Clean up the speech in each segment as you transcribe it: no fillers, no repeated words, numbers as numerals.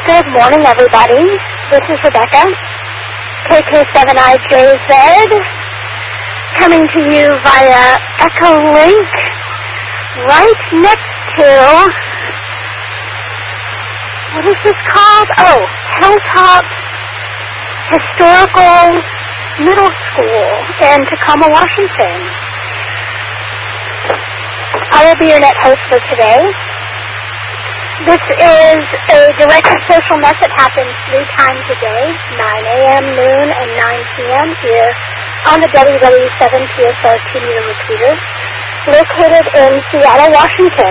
Good morning, everybody. This is Rebecca, KK7IJZ, coming to you via Echolink, right next to, what is this called? Oh, Hilltop Historical Middle School in Tacoma, Washington. I will be your net host for today. This is a direct social mess that happens 3 times a day, 9 a.m., noon, and 9 p.m. here on the WW7 PSR 2-meter repeater, located in Seattle, Washington.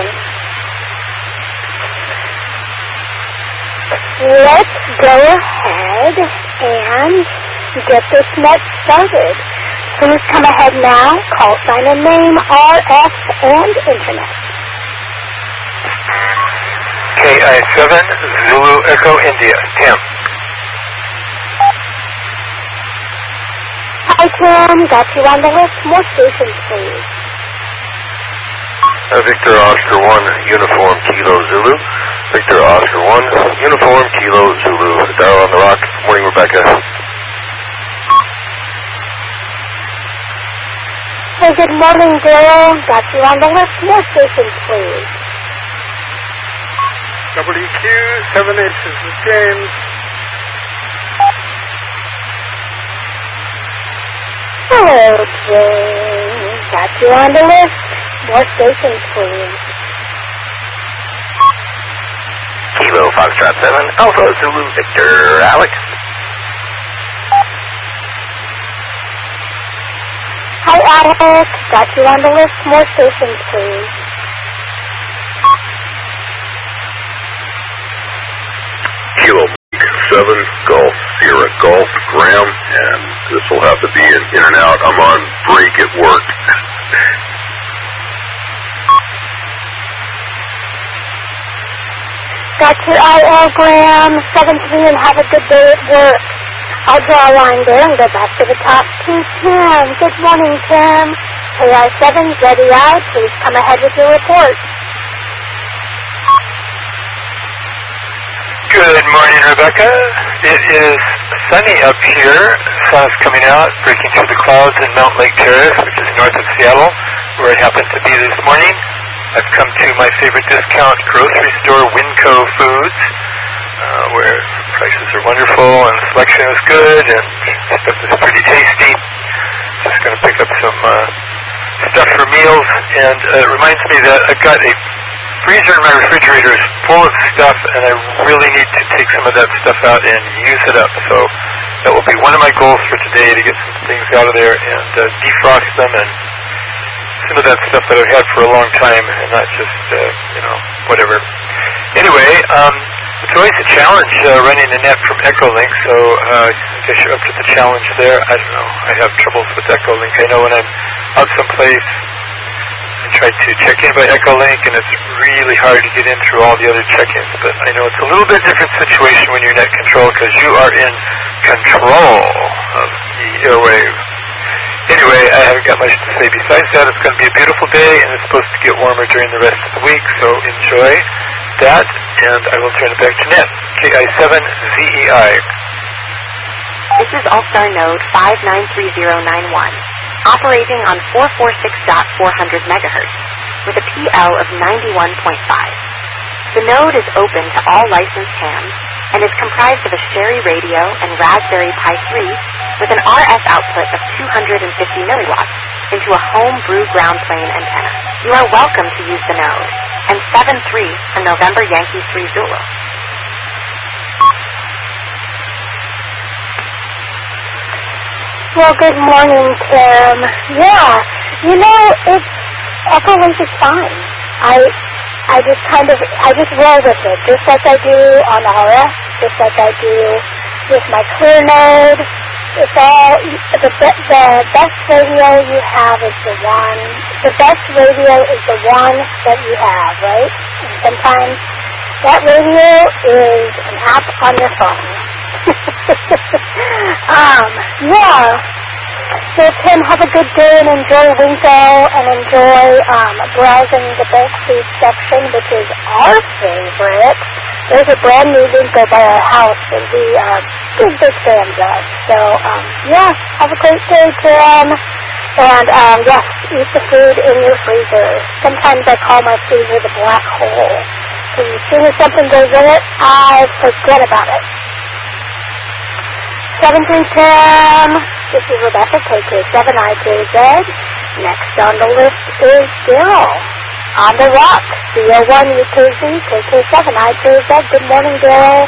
Let's go ahead and get this net started. Please come ahead now, call sign and name, RF, and Internet. KI7, Zulu Echo India, Tim. Hi, Tim. Got you on the list. More stations, please. Victor Oscar 1, Uniform Kilo Zulu. Victor Oscar 1, Uniform Kilo Zulu. Darryl on the rock. Morning, Rebecca. Hey, good morning, Darryl. Got you on the list. More stations, please. WQ, 7 inches with James. Hello, James. Got you on the list. More stations, please. Kilo Foxtrot 7, Alpha Zulu Victor, Alex. Hi, Alex. Got you on the list. More stations, please. Kilo 7, Golf, Sierra Golf, Graham, and this will have to be an in and out. I'm on break at work. Got your IL, Graham, 7-3, and have a good day at work. I'll draw a line there and go back to the top to Tim. Good morning, Tim. KI7, ZEI, please come ahead with your report. Good morning, Rebecca. It is sunny up here. Sun is coming out, breaking through the clouds in Mount Lake Terrace, which is north of Seattle, where I happen to be this morning. I've come to my favorite discount grocery store, Winco Foods, where prices are wonderful and selection is good and stuff is pretty tasty. Just going to pick up some stuff for meals, and it reminds me that I've got a freezer in my refrigerator is full of stuff, and I really need to take some of that stuff out and use it up. So that will be one of my goals for today, to get some things out of there and defrost them and some of that stuff that I've had for a long time, and not just, whatever. Anyway, it's always a challenge running the net from Echolink, so I guess you're up to the challenge there. I don't know. I have troubles with Echolink. I know when I'm out someplace, I try to check in by Echolink, and it's really hard to get in through all the other check-ins, but I know it's a little bit different situation when you're net control, because you are in control of the airwave. Anyway, I haven't got much to say besides that. It's going to be a beautiful day, and it's supposed to get warmer during the rest of the week, so enjoy that, and I will turn it back to net. KI7ZEI. This is All-Star Node 593091, operating on 446.400 megahertz, with a PL of 91.5. The node is open to all licensed hams, and is comprised of a Sherry radio and Raspberry Pi 3 with an RF output of 250 milliwatts into a home brew ground plane antenna. You are welcome to use the node, and 7-3 for November Yankee 3 Zulu. Well, good morning, Tim. Yeah, Echolink is fine. I just roll with it, just like I do on RF, just like I do with my clear node. It's all, the best radio you have is the best radio is the one that you have, right? And sometimes that radio is an app on your phone. So Tim, have a good day and enjoy Winco and enjoy browsing the bulk food section, which is our favorite. there's a brand new Linko by our house that we big fans of. So, yeah, have a great day, Tim. And, yes, eat the food in your freezer. Sometimes I call my freezer the black hole. Because as soon as something goes in it, I forget about it. 73 Tim. This is Rebecca, KK7IJZ. Next on the list is Daryl. On the Rock, CO1 UKZ, KK7IJZ. Good morning, Daryl.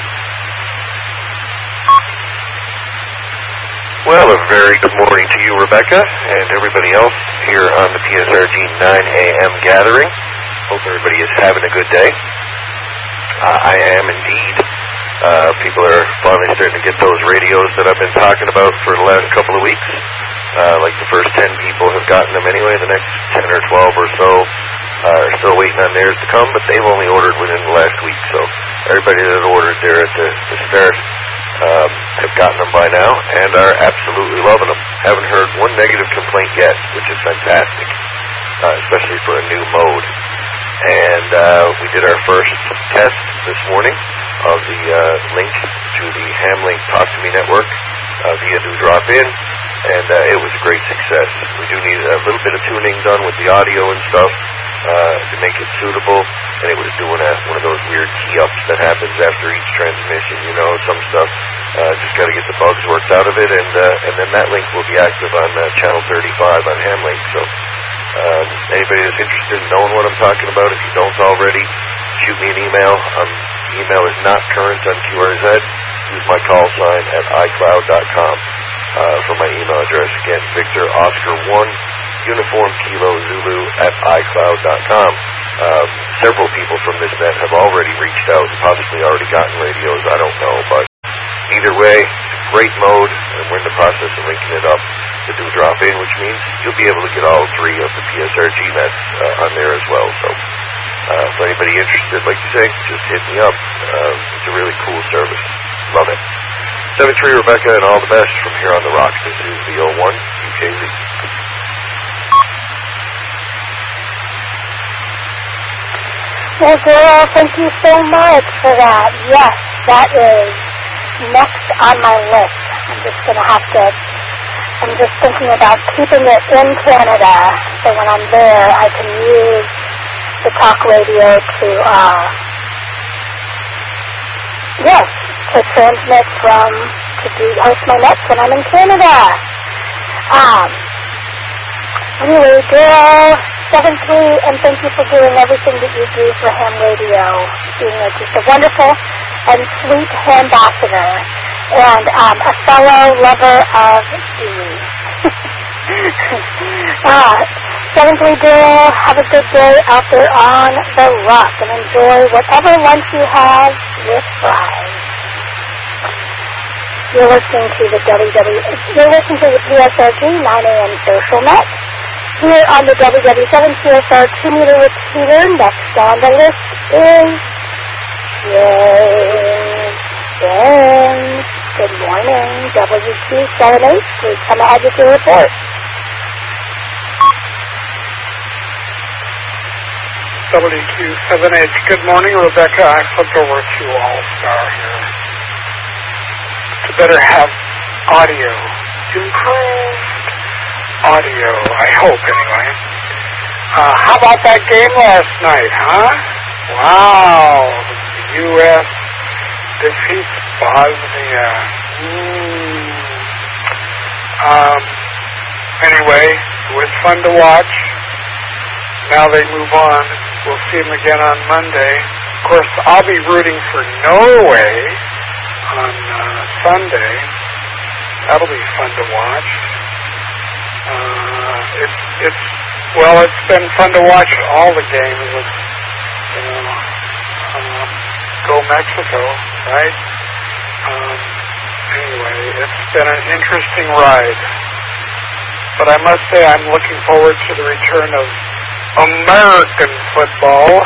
Well, a very good morning to you, Rebecca, and everybody else here on the PSRG 9 a.m. gathering. Hope everybody is having a good day. I am indeed. People are finally starting to get those radios that I've been talking about for the last couple of weeks. Like the first 10 people have gotten them anyway. The next 10 or 12 or so are still waiting on theirs to come, but they've only ordered within the last week. So everybody that ordered there at the start have gotten them by now and are absolutely loving them. Haven't heard one negative complaint yet, which is fantastic, especially for a new mode. And we did our first test this morning of the link to the Hamlink Talk to Me network via New Drop-In, and it was a great success. We do need a little bit of tuning done with the audio and stuff to make it suitable, and it was doing one of those weird key-ups that happens after each transmission. You know, some stuff, just got to get the bugs worked out of it, and then that link will be active on channel 35 on Hamlink. So anybody that's interested in knowing what I'm talking about, if you don't already, shoot me an email. The email is not current on QRZ. Use my call sign at iCloud.com for my email address. Again, Victor Oscar 1 Uniform Kilo Zulu at iCloud.com. Several people from this net have already reached out and possibly already gotten radios. I don't know, but either way, great mode, and we're in the process of linking it up to do drop-in, which means you'll be able to get all three of the PSRG nets on there as well. So for anybody interested, like you say, just hit me up. It's a really cool service. Love it. 73 Rebecca, and all the best from here on the Rock. This is the 01 UKZ. Well, Daryl, thank you so much for that. Yes, that is next on my list. I'm just thinking about keeping it in Canada, so when I'm there, I can use the talk radio to transmit host my nets when I'm in Canada. Anyway, Daryl, 73, and thank you for doing everything that you do for ham radio, being just a wonderful and sweet ambassador, and a fellow lover of Dewey. 73, Daryl, have a good day out there on the Rock, and enjoy whatever lunch you have with fries. You're listening to the PSRG 9 a.m. Social Net. Here on the WW7 CSR 2-meter repeater, next on the list is James. Good morning, WQ78. Please come ahead with your report. WQ78. Good morning, Rebecca. I flipped over to All-Star here. To better have audio. Improved audio, I hope, anyway. How about that game last night, huh? Wow. The U.S. defeats Bosnia. Anyway, it was fun to watch. Now they move on. We'll see them again on Monday. Of course, I'll be rooting for Norway on Sunday. That'll be fun to watch. It's been fun to watch all the games. Go Mexico, right? Anyway, it's been an interesting ride. But I must say I'm looking forward to the return of American football.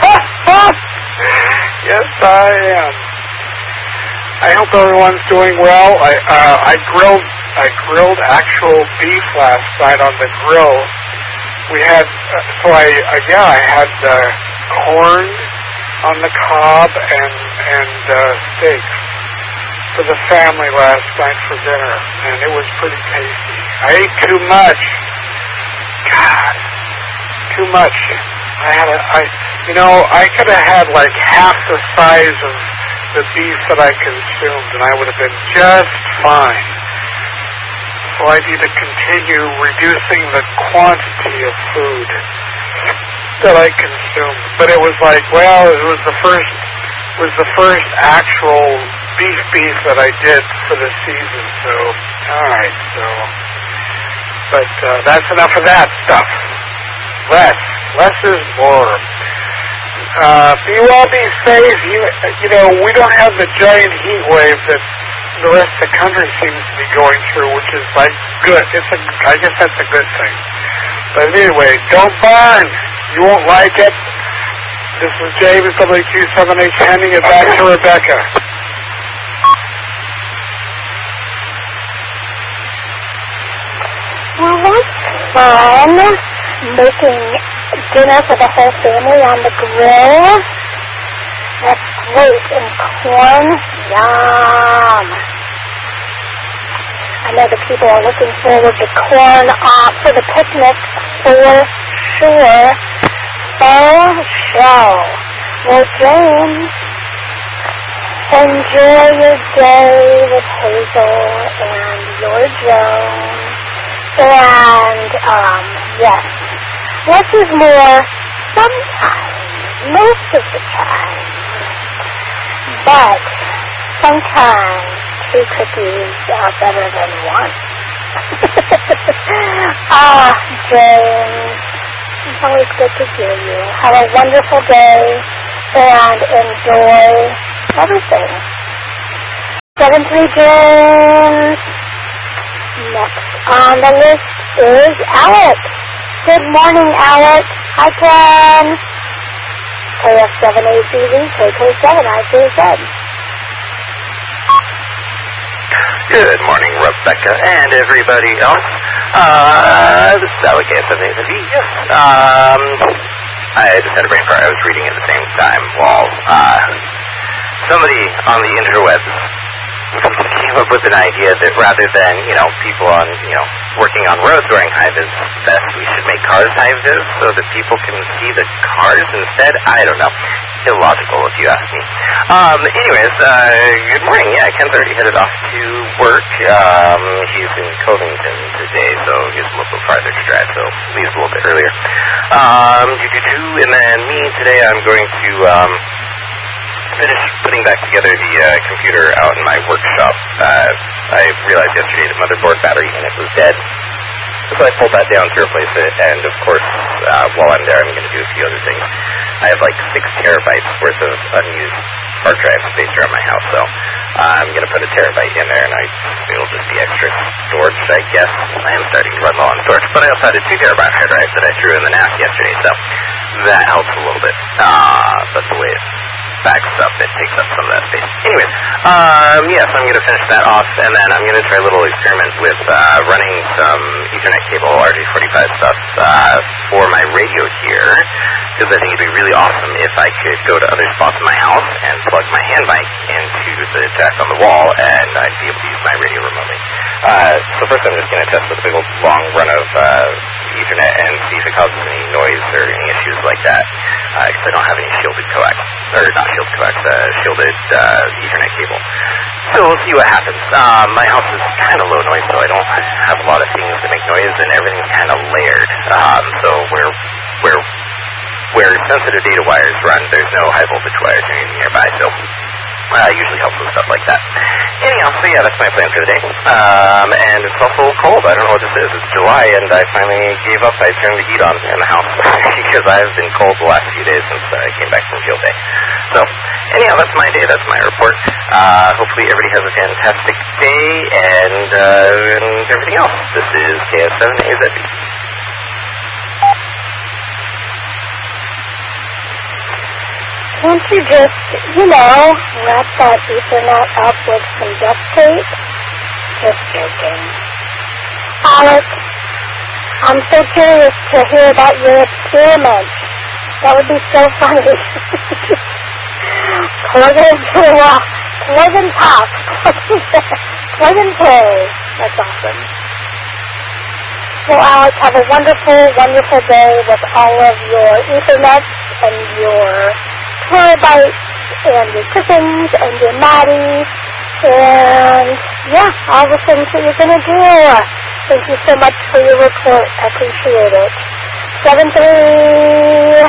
Yes, I am. I hope everyone's doing well. I grilled actual beef last night on the grill. We had I had corn on the cob and steaks for the family last night for dinner, and it was pretty tasty. I ate too much. God, too much. I could have had like half the size of the beef that I consumed, and I would have been just fine. So I need to continue reducing the quantity of food that I consumed. But it was like, well, it was the first actual beef that I did for the season. So, all right. So, but that's enough of that stuff. Less is more. You all be safe. We don't have the giant heat wave that the rest of the country seems to be going through, which is like good. I guess that's a good thing. But anyway, don't burn. You won't like it. This is James WQ7H handing it back to Rebecca. Well, that's fun. Making dinner for the whole family on the grill. That's great. And corn, yum. I know the people are looking forward to corn for the picnic for sure. Well, James, enjoy your day with Hazel and your Joan. And, yes, less is more sometimes, most of the time. But sometimes 2 cookies are better than 1. James, it's always good to hear you. Have a wonderful day and enjoy everything. 7-3 James. Next on the list is Alex. Good morning, Alex. Hi, Ken. KF7ACV, KK7ICZ. Good morning, Rebecca, and everybody else. This is Alex, KF7ACV. I just had a brain fart. I was reading at the same time while somebody on the interwebs came up with an idea that rather than, people on, working on roads wearing high-vis vests, we should make cars high-vis so that people can see the cars instead. I don't know. Illogical, if you ask me. Anyways, good morning. Yeah, Ken's already headed off to work. He's in Covington today, so he's a little farther to drive, so leaves a little bit earlier. And then me today, I'm going to finish putting back together the computer out in my workshop. I realized yesterday the motherboard battery in it was dead, so I pulled that down to replace it, and of course, while I'm there, I'm going to do a few other things. I have like 6 terabytes worth of unused hard drive space around my house, so I'm going to put a terabyte in there, and it'll just be extra storage, I guess. I am starting to run low on storage, but I also had a 2 terabyte hard drive that I threw in the NAS yesterday, so that helps a little bit. But the way it backs up, it takes up some of that space. Anyways, yes, I'm going to finish that off, and then I'm going to try a little experiment with running some Ethernet cable RJ45 stuff for my radio here, because I think it'd be really awesome if I could go to other spots in my house and plug my hand mic into the jack on the wall, and I'd be able to use my radio remotely. So first I'm just going to test with a big old long run of Ethernet and see if it causes any noise or any issues like that, because I don't have any shielded coax, or not shielded coax, shielded Ethernet cable. So we'll see what happens. My house is kind of low noise, so I don't have a lot of things that make noise, and everything's kind of layered. So where sensitive data wires run, there's no high voltage wires or anything nearby, so usually helps with stuff like that. Anyhow, so yeah, that's my plan for the day. And it's also cold. I don't know what this is. It's July, and I finally gave up. I turned the heat on in the house because I've been cold the last few days since I came back from field day. So, anyhow, that's my day. That's my report. Hopefully everybody has a fantastic day and everything else. This is KF7AZ. Can't you just, wrap that Ethernet up with some duct tape? Just joking. Alex, I'm so curious to hear about your experiment. That would be so funny. Plug and pop. Plug and play. That's awesome. Well, Alex, have a wonderful, wonderful day with all of your Ethernets and your terabytes and your chickens and your Maddie and, yeah, all the things that you're going to do. Thank you so much for your report. I appreciate it. 7-3.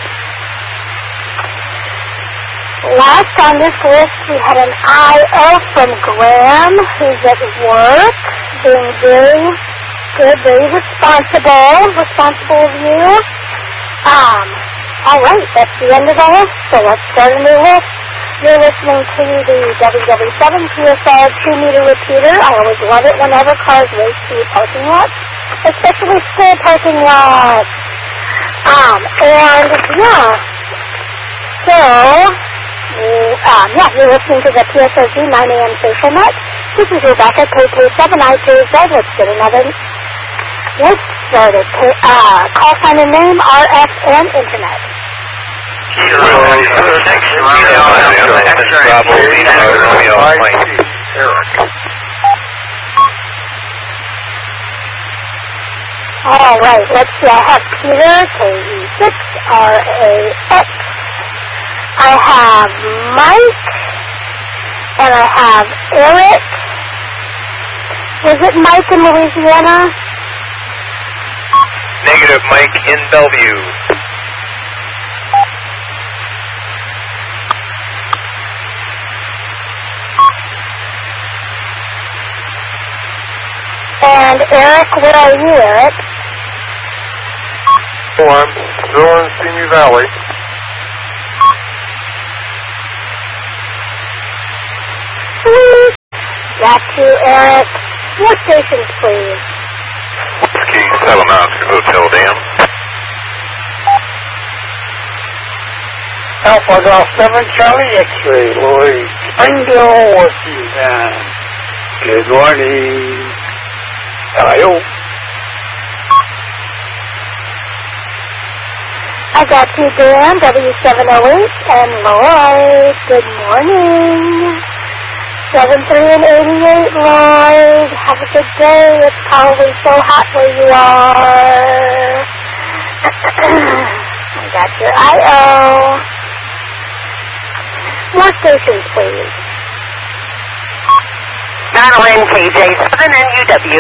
Last on this list, we had an I.O. from Graham, who's at work, being very good, very responsible of you. All right, that's the end of the list, so let's start a new list. You're listening to the WW7 PSR 2-meter repeater. I always love it whenever cars race through parking lots, especially school parking lots. You're listening to the PSRG 9 a.m. social net. This is Rebecca, KK7IJZ. Let's get another list started. Call sign and name, RF, and Internet. All right, let's see. I have Peter, KE6RAX. I have Mike, and I have Eric. Was it Mike in Louisiana? Negative, Mike in Bellevue. And Eric, where are you, Eric? Oh, I'm still in Simi Valley. Sweet. Got you, Eric. More stations, please. Key 7 Oscar Hotel Dam. Alpha Golf 7 Charlie X-Ray, Lloyd. Springdale, Washington. Good morning. Hello. I got you, Dan, W708, and Lloyd. Good morning. 73 and 88, Lloyd. Have a good day. It's probably so hot where you are. I got your I.O. More stations, please. Madeline, KJ7 and UW.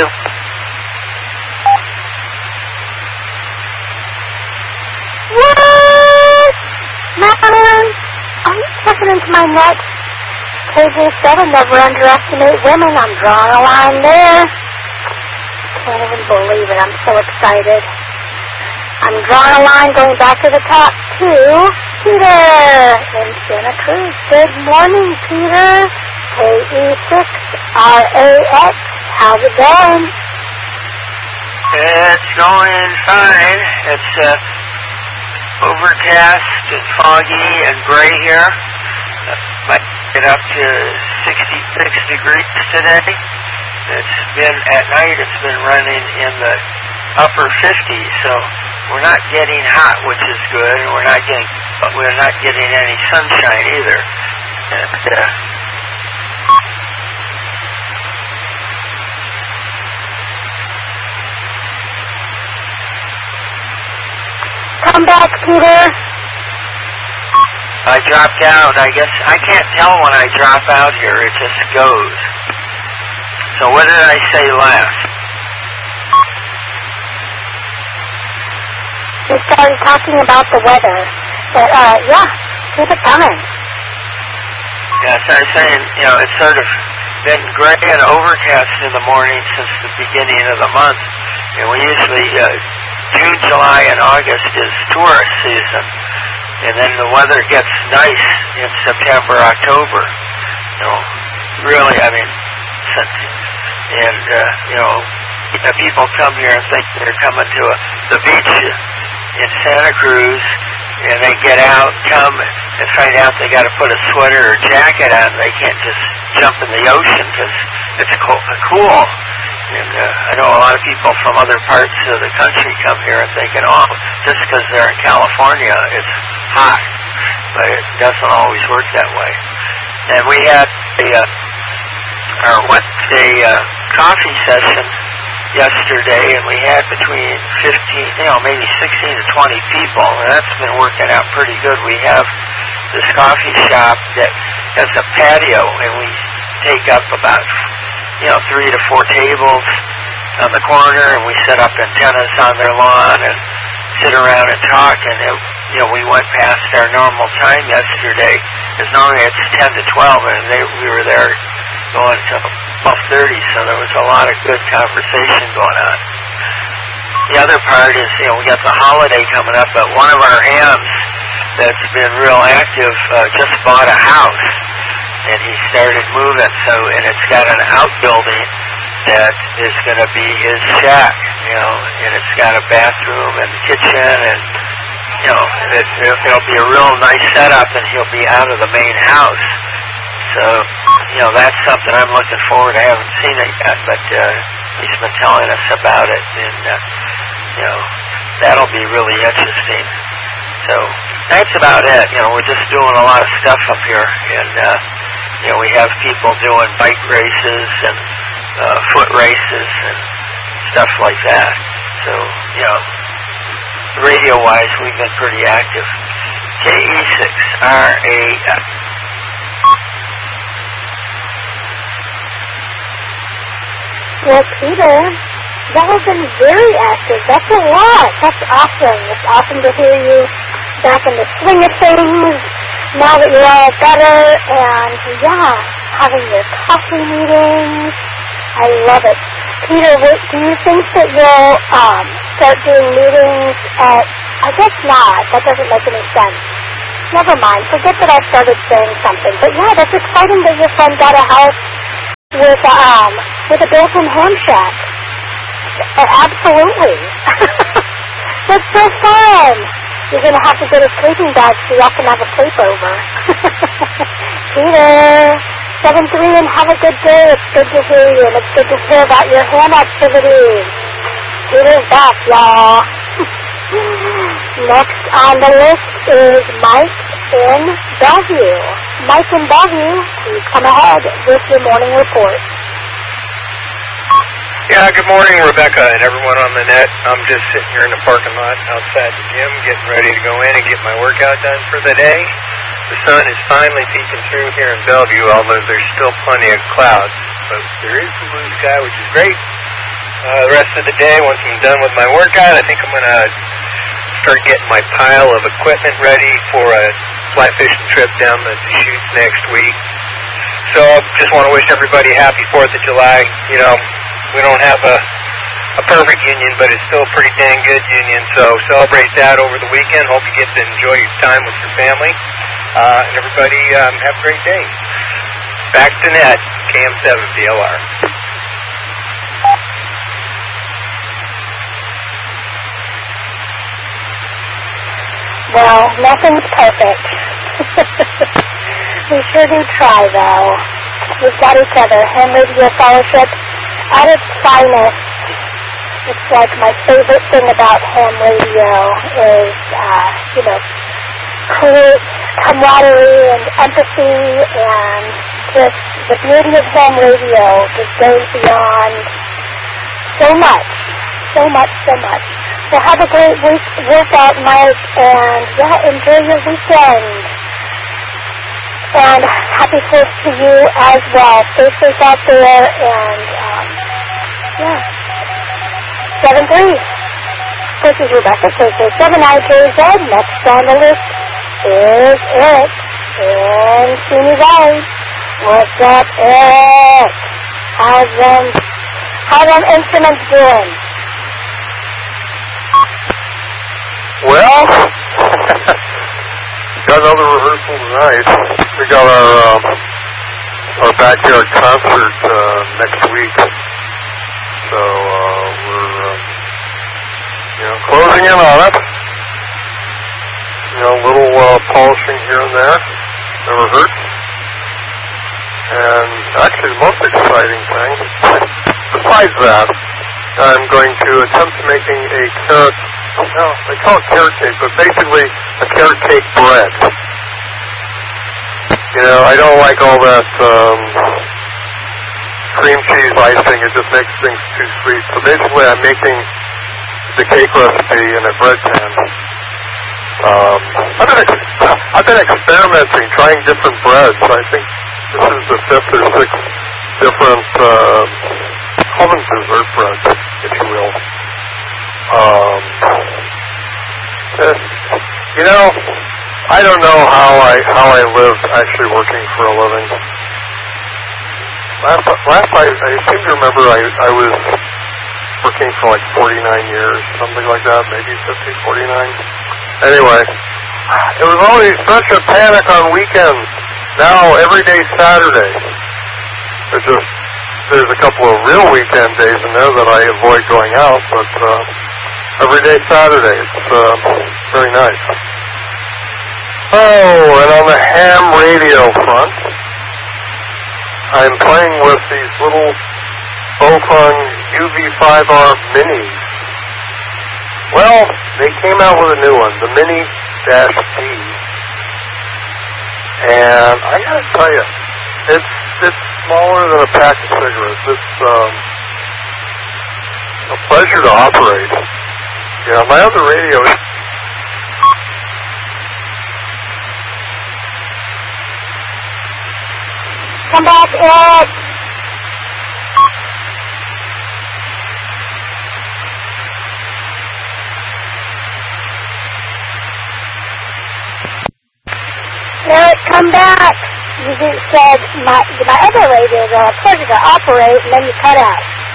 What? Madeline? Are you checking into my net? KJ7, never underestimate women. I'm drawing a line there. Can't even believe it. I'm so excited. I'm drawing a line going back to the top to Peter in Santa Cruz. Good morning, Peter. KE6RAX. How's it going? It's going fine. It's overcast and foggy and gray here. Might get up to 66 degrees today. It's been at night. It's been running in the upper 50s, so we're not getting hot, which is good, and we're not getting any sunshine either. And, Come back, Peter. I dropped out. I guess I can't tell when I drop out here. It just goes. So what did I say last? We started talking about the weather. But, keep it coming. Yes, I was saying, it's sort of been gray and overcast in the morning since the beginning of the month. And we usually, June, July, and August is tourist season. And then the weather gets nice in September, October. Really, people come here and think they're coming to the beach in Santa Cruz, and they get out, come, and find out they got to put a sweater or jacket on. They can't just jump in the ocean because it's cool. And I know a lot of people from other parts of the country come here and thinking, just because they're in California, it's hot. but it doesn't always work that way. And we had our Wednesday coffee session yesterday, and we had between 15, maybe 16 to 20 people, and that's been working out pretty good. We have this coffee shop that has a patio, and we take up about 3 to 4 tables on the corner, and we set up antennas on their lawn and sit around and talk. And we went past our normal time yesterday, because normally it's 10 to 12, and we were there going to 12:30, so there was a lot of good conversation going on. The other part is, we got the holiday coming up, but one of our hams that's been real active just bought a house, and he started moving, and it's got an outbuilding that is going to be his shack, and it's got a bathroom and kitchen, and it'll be a real nice setup, and he'll be out of the main house. So, that's something I'm looking forward to. I haven't seen it yet, but he's been telling us about it, and that'll be really interesting. So that's about it. We're just doing a lot of stuff up here, and we have people doing bike races and foot races and stuff like that. So, radio-wise, we've been pretty active. KE6RAF. Well, Peter, that has been very active. That's a lot. That's awesome. It's awesome to hear you back in the swing of things now that you're all better, and having your coffee meetings. I love it. Peter, do you think that you'll start doing meetings at, I guess not. That doesn't make any sense. Never mind. Forget that I started saying something. But that's exciting that your friend got a house with a built-in ham shack. Absolutely. That's so fun. You're going to have to get a sleeping bag so y'all can have a sleepover. Peter, 7-3, and have a good day. It's good to hear you, and it's good to hear about your ham activities. Peter's back, y'all. Next on the list is Mike in Bellevue. Mike in Bellevue, please come ahead with your morning report. Yeah, good morning, Rebecca, and everyone on the net. I'm just sitting here in the parking lot outside the gym, getting ready to go in and get my workout done for the day. The sun is finally peeking through here in Bellevue, although there's still plenty of clouds. But there is some blue sky, which is great. The rest of the day, once I'm done with my workout, I think I'm going to start getting my pile of equipment ready for a fly fishing trip down the Deschutes next week. So I just want to wish everybody happy 4th of July. We don't have a perfect union, but it's still a pretty dang good union, so celebrate that over the weekend. Hope you get to enjoy your time with your family. And everybody have a great day. Back to net, KM7 BLR. Well, nothing's perfect. We sure do try, though. We've got each other. Ham Radio Fellowship at its finest. It's like my favorite thing about ham radio is, create camaraderie and empathy, and just the beauty of ham radio just goes beyond so much. So have a great workout, Mike, and enjoy your weekend. And happy 4th to you as well. Stay safe out there, and 7-3. This is Rebecca, KK7IJZ. Next on the list is Eric in Simi Valley. What's up, Eric? How them instruments doing? Well, got another rehearsal tonight. We got our backyard concert next week, so we're closing in on it. A little polishing here and there, never hurts. And actually, the most exciting thing, besides that, I'm going to attempt making a carrot. They call it carrot cake, but basically a carrot cake bread. I don't like all that cream cheese icing. It just makes things too sweet. So basically, I'm making the cake recipe in a bread pan. I've been experimenting, trying different breads. I think this is the 5th or 6th different oven dessert breads, if you will. I don't know how I live actually working for a living. Last I seem to remember I was working for like 49 years, something like that, maybe 50, 49. Anyway, it was always such a panic on weekends. Now every day Saturday. There's a couple of real weekend days in there that I avoid going out, but every day Saturday, it's very nice. Oh, and on the ham radio front, I'm playing with these little Bofun UV5R minis. Well, they came out with a new one, the Mini-D. And I gotta tell you, it's smaller than a pack of cigarettes. It's a pleasure to operate. My other radio is... Come back, Ed. Eric, come back. You just said my other radio is a pleasure to operate, and then you cut out.